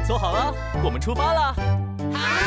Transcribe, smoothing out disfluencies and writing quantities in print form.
坐好了，我们出发啦！